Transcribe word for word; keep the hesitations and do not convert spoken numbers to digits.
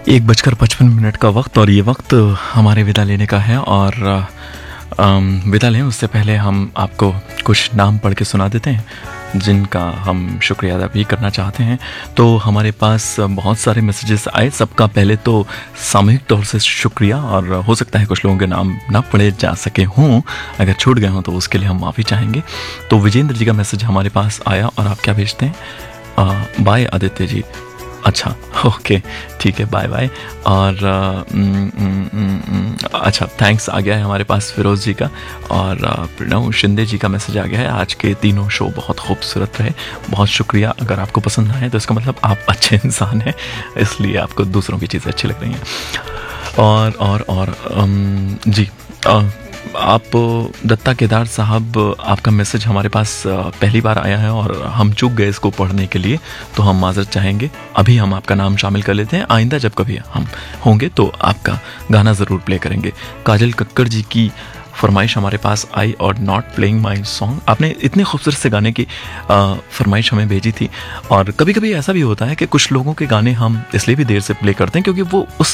एक बजकर पचपन मिनट का वक्त और ये वक्त हमारे विदा लेने का है। और अम, विदा लें उससे पहले हम आपको कुछ नाम पढ़ के सुना देते हैं जिनका हम शुक्रिया अदा भी करना चाहते हैं। तो हमारे पास बहुत सारे मैसेजेस आए, सबका पहले तो सामूहिक तौर से शुक्रिया। और हो सकता है कुछ लोगों के नाम ना पढ़े जा सके हों, अगर छूट गए हों तो उसके लिए हम माफ़ी चाहेंगे। तो विजेंद्र जी का मैसेज हमारे पास आया और आप क्या भेजते हैं? बाय आदित्य जी। अच्छा, ओके, ठीक है, बाय बाय। और आ, न, न, न, अच्छा, थैंक्स आ गया है हमारे पास फिरोज़ जी का। और आ, प्रणव शिंदे जी का मैसेज आ गया है, आज के तीनों शो बहुत खूबसूरत रहे, बहुत शुक्रिया। अगर आपको पसंद आए तो इसका मतलब आप अच्छे इंसान हैं, इसलिए आपको दूसरों की चीज़ें अच्छी लग रही हैं। और और और अम, जी आ, आप दत्ता केदार साहब, आपका मैसेज हमारे पास पहली बार आया है और हम चूक गए इसको पढ़ने के लिए, तो हम माजरत चाहेंगे। अभी हम आपका नाम शामिल कर लेते हैं, आइंदा जब कभी हम होंगे तो आपका गाना ज़रूर प्ले करेंगे। काजल कक्कड़ जी की फरमाइश हमारे पास आई और नॉट प्लेइंग माई सॉन्ग, आपने इतने खूबसूरत से गाने की फरमाइश हमें भेजी थी। और कभी कभी ऐसा भी होता है कि कुछ लोगों के गाने हम इसलिए भी देर से प्ले करते हैं क्योंकि वो उस